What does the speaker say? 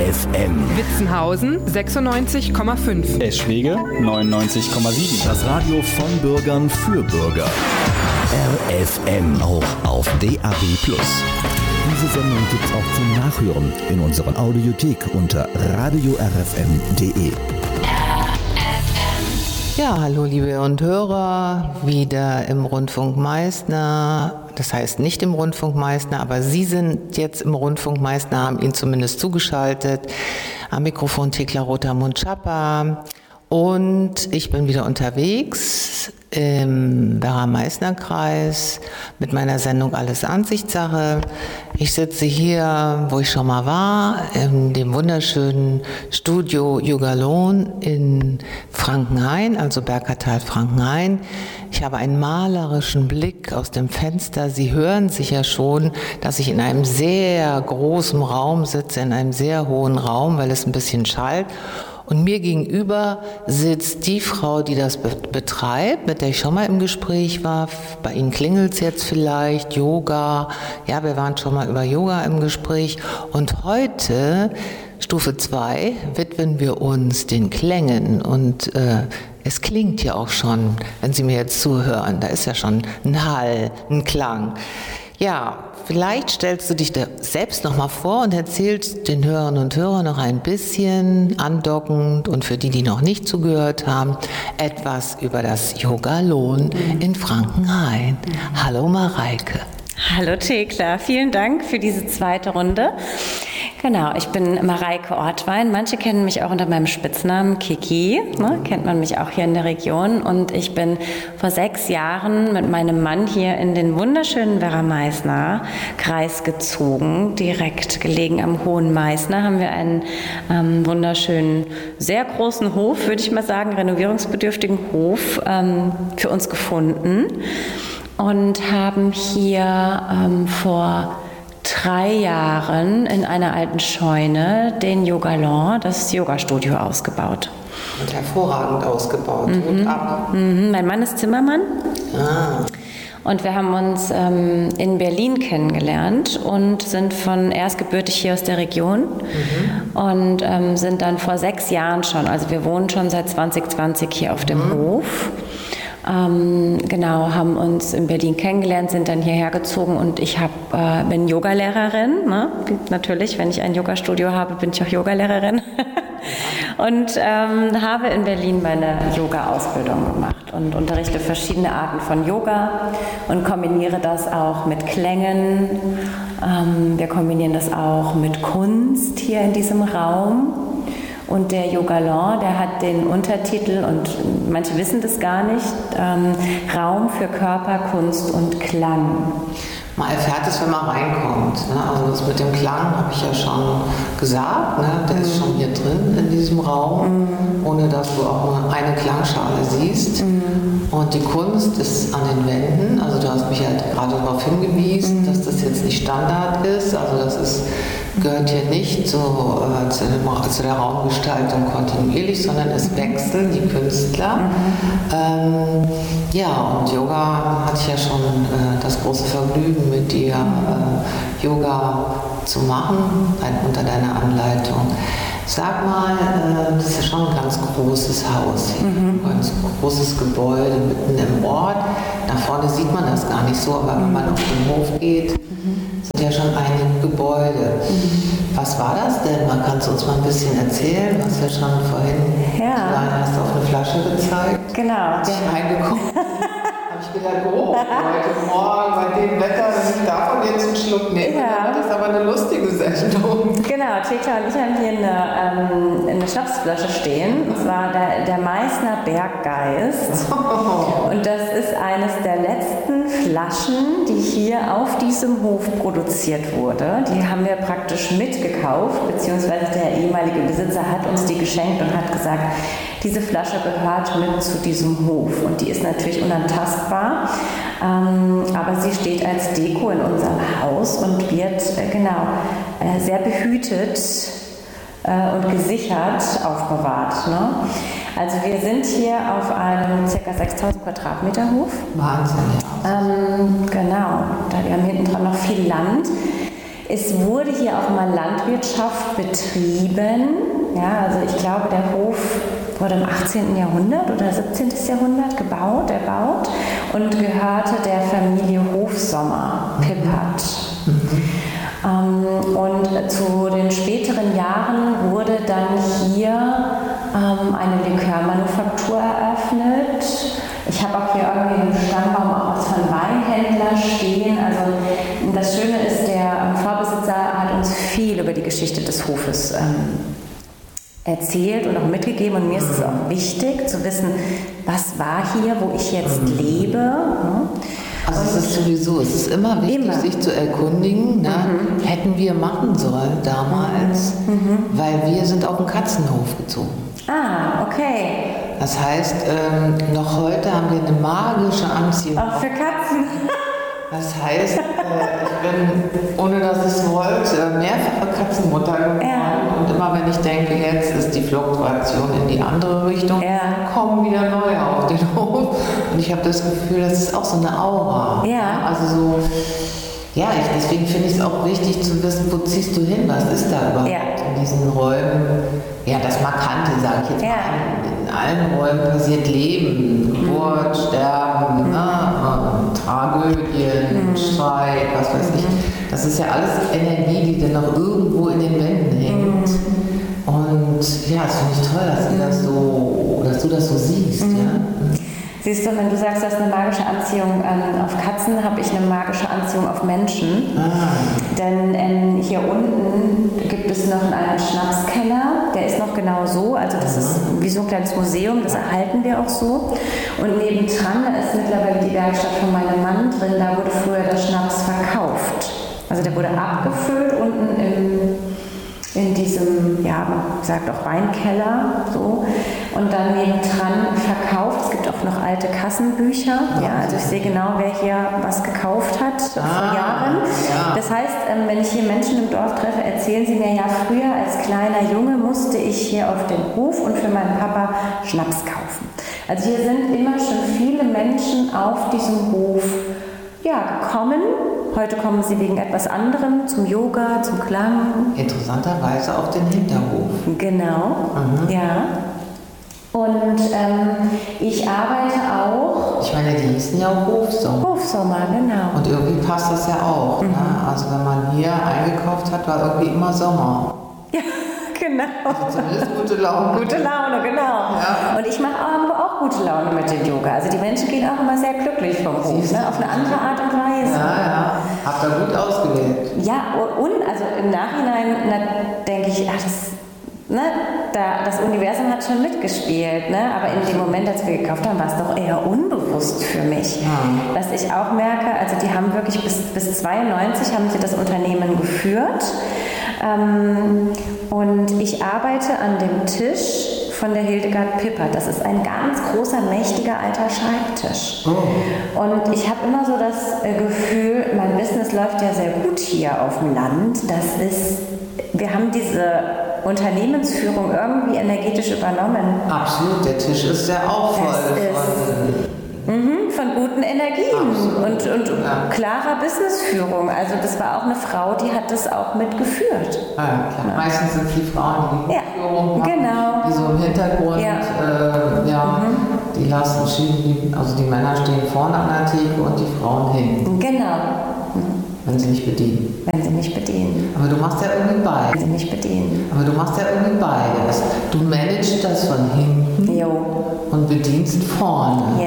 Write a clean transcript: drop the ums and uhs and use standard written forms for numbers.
RFM. Witzenhausen 96,5. Eschwege 99,7. Das Radio von Bürgern für Bürger. RFM, auch auf DAB+. Diese Sendung gibt's auch zum Nachhören in unserer Audiothek unter radiorfm.de. Ja, hallo liebe Hörer und Hörer, wieder im Rundfunk Meißner. Das heißt nicht im Rundfunk Meißner, aber Sie sind jetzt im Rundfunk Meißner, haben ihn zumindest zugeschaltet. Am Mikrofon Thekla Rother-Mund-Schapper. Und ich bin wieder unterwegs im Werra-Meißner-Kreis mit meiner Sendung Alles Ansichtssache. Ich sitze hier, wo ich schon mal war, in dem wunderschönen Studio Jugalon in Frankenhain, also Bergertal Frankenhain. Ich habe einen malerischen Blick aus dem Fenster. Sie hören sicher schon, dass ich in einem sehr großen Raum sitze, in einem sehr hohen Raum, weil es ein bisschen schallt. Und mir gegenüber sitzt die Frau, die das betreibt, mit der ich schon mal im Gespräch war. Bei Ihnen klingelt es jetzt vielleicht, Yoga. Ja, wir waren schon mal über Yoga im Gespräch. Und heute, Stufe 2, widmen wir uns den Klängen. Und es klingt ja auch schon, wenn Sie mir jetzt zuhören, da ist ja schon ein Hall, ein Klang. Ja, vielleicht stellst du dich da selbst noch mal vor und erzählst den Hörerinnen und Hörern noch ein bisschen andockend und für die, die noch nicht zugehört haben, etwas über das Jugalon in Frankenhain. Hallo Mareike. Hallo Thekla, vielen Dank für diese zweite Runde. Genau, ich bin Mareike Ortwein. Manche kennen mich auch unter meinem Spitznamen Kiki, ne? Kennt man mich auch hier in der Region. Und ich bin vor 6 Jahren mit meinem Mann hier in den wunderschönen Werra-Meißner-Kreis gezogen. Direkt gelegen am Hohen Meißner haben wir einen wunderschönen, sehr großen Hof, würde ich mal sagen, renovierungsbedürftigen Hof für uns gefunden. Und haben hier vor 3 Jahren in einer alten Scheune den Jugalon, das Yogastudio, ausgebaut. Und hervorragend ausgebaut. Hut ab. Mein Mann ist Zimmermann. Ah. Und wir haben uns in Berlin kennengelernt und sind erst gebürtig hier aus der Region und sind dann vor 6 Jahren schon, also wir wohnen schon seit 2020 hier auf dem Hof. Genau, haben uns in Berlin kennengelernt, sind dann hierher gezogen und ich bin Yogalehrerin. Ne? Natürlich, wenn ich ein Yogastudio habe, bin ich auch Yogalehrerin. Und habe in Berlin meine Yoga-Ausbildung gemacht und unterrichte verschiedene Arten von Yoga und kombiniere das auch mit Klängen. Wir kombinieren das auch mit Kunst hier in diesem Raum. Und der Jugalon, der hat den Untertitel, und manche wissen das gar nicht, Raum für Körper, Kunst und Klang. Man erfährt es, wenn man reinkommt. Ne? Also das mit dem Klang habe ich ja schon gesagt. Ne? Der ist schon hier drin in diesem Raum, ohne dass du auch nur eine Klangschale siehst. Und die Kunst ist an den Wänden. Also du hast mich ja gerade darauf hingewiesen, dass das jetzt nicht Standard ist. Also das gehört hier nicht zu der Raumgestaltung kontinuierlich, sondern es wechseln die Künstler. Ja, und Yoga hatte ich ja schon das große Vergnügen, mit dir Yoga zu machen, unter deiner Anleitung. Sag mal, das ist ja schon ein ganz großes Haus, ein ganz großes Gebäude mitten im Ort. Nach vorne sieht man das gar nicht so, aber wenn man auf den Hof geht, sind ja schon einige Gebäude. Was war das denn? Man kann es uns mal ein bisschen erzählen. Du hast ja schon vorhin hast auf eine Flasche gezeigt. Genau. Als ich reingekommen habe ich gedacht, heute Morgen bei dem Wetter, wenn ich davon jetzt einen Schluck nehme, das ist aber eine lustige Sendung. Genau, Thekla und ich haben hier eine Schnapsflasche stehen, und zwar der Meißner Berggeist. Und das ist eines der letzten Flaschen, die hier auf diesem Hof produziert wurde. Die haben wir praktisch mitgekauft, beziehungsweise der ehemalige Besitzer hat uns die geschenkt und hat gesagt, diese Flasche gehört mit zu diesem Hof. Und die ist natürlich unantastbar, aber sie steht als Deko in unserem Haus und wird sehr behütet und gesichert aufbewahrt. Ne? Also wir sind hier auf einem ca. 6000 Quadratmeter Hof. Wahnsinn, ja. Genau, wir haben hinten dran noch viel Land. Es wurde hier auch mal Landwirtschaft betrieben. Ja, also ich glaube, der Hof wurde im 18. Jahrhundert oder 17. Jahrhundert erbaut und gehörte der Familie Hofsommer, Pippert. Und zu den späteren Jahren wurde dann hier eine Likörmanufaktur eröffnet. Ich habe auch hier irgendwie im Stammbaum auch was von Weinhändler stehen. Also das Schöne ist, der Vorbesitzer hat uns viel über die Geschichte des Hofes erzählt und auch mitgegeben. Und mir ist es auch wichtig zu wissen, was war hier, wo ich jetzt lebe. Also es ist sowieso, es ist immer wichtig, sich zu erkundigen, ne? Hätten wir machen sollen damals, weil wir sind auf den Katzenhof gezogen. Ah, okay. Das heißt, noch heute haben wir eine magische Anziehung. Auch für Katzen. Das heißt, ich bin, ohne dass ich es wollte, mehrfache Katzenmutter geworden. Ja. Und immer wenn ich denke, jetzt ist die Fluktuation in die andere Richtung, kommen wieder neue auf den Hof. Und ich habe das Gefühl, das ist auch so eine Aura. Ja. Also so, deswegen finde ich es auch wichtig zu wissen, wo ziehst du hin, was ist da überhaupt in diesen Räumen. Ja, das Markante, sage ich jetzt mal. In allen Räumen passiert Leben, Geburt, Sterben, Tragödien, Streit, was weiß ich. Das ist ja alles Energie, die dann noch irgendwo in den Wänden hängt. Und ja, das finde ich toll, dass du das so siehst. Ja? Siehst du, wenn du sagst, du hast eine magische Anziehung auf Katzen, habe ich eine magische Anziehung auf Menschen. Denn hier unten gibt es noch einen Schnapskeller, der ist noch genau so, also das ist wie so ein kleines Museum, das erhalten wir auch so. Und nebendran, da ist mittlerweile die Werkstatt von meinem Mann drin, da wurde früher der Schnaps verkauft. Also der wurde abgefüllt unten in diesem, man sagt auch Weinkeller, so. Und dann nebendran verkauft. Es gibt auch noch alte Kassenbücher. Ja, also ich sehe genau, wer hier was gekauft hat vor Jahren. Ja. Das heißt, wenn ich hier Menschen im Dorf treffe, erzählen sie mir, früher als kleiner Junge musste ich hier auf den Hof und für meinen Papa Schnaps kaufen. Also hier sind immer schon viele Menschen auf diesem Hof gekommen. Heute kommen sie wegen etwas anderem, zum Yoga, zum Klang. Interessanterweise auf den Hinterhof. Genau, Und ich arbeite auch... Ich meine, die hießen ja auch Hofsommer. Hofsommer, genau. Und irgendwie passt das ja auch. Ne? Also wenn man hier eingekauft hat, war irgendwie immer Sommer. Ja, genau. Also zumindest gute Laune. Gute Laune, genau. Ja. Und ich mache auch gute Laune mit dem Yoga. Also die Menschen gehen auch immer sehr glücklich vom Hof, auf eine andere Art und Weise. Ja. Habt ihr gut ausgewählt. Ja, und also im Nachhinein denke ich, das Universum hat schon mitgespielt, ne? Aber in dem Moment, als wir gekauft haben, war es doch eher unbewusst für mich. Was ich auch merke, also die haben wirklich bis 92 haben sie das Unternehmen geführt. Und ich arbeite an dem Tisch von der Hildegard Pippert. Das ist ein ganz großer, mächtiger alter Schreibtisch. Und ich habe immer so das Gefühl, mein Business läuft ja sehr gut hier auf dem Land. Wir haben diese Unternehmensführung irgendwie energetisch übernommen. Absolut, der Tisch ist sehr auch voll von guten Energien und klarer Businessführung. Also das war auch eine Frau, die hat das auch mitgeführt. Ja, klar. Meistens sind es die Frauen, die Führung machen, die so im Hintergrund, die lassen schieben, also die Männer stehen vorne an der Theke und die Frauen hinten. Genau. Wenn sie nicht bedienen. Wenn sie nicht bedienen. Aber du machst ja irgendwie beides. Wenn sie nicht bedienen. Aber du machst ja irgendwie beides. Du managst das von hinten und bedienst vorne.